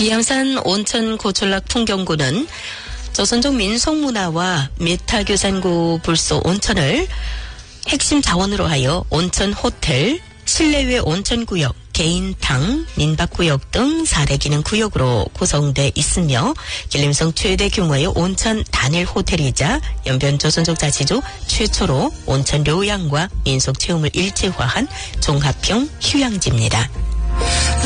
비양산 온천 고촌락 풍경구는 조선족 민속문화와 메타교산구 불소 온천을 핵심 자원으로 하여 온천 호텔, 실내외 온천구역, 개인탕, 민박구역 등 4대 기능 구역으로 구성돼 있으며 길림성 최대 규모의 온천 단일 호텔이자 연변 조선족 자치주 최초로 온천 료양과 민속 체험을 일체화한 종합형 휴양지입니다.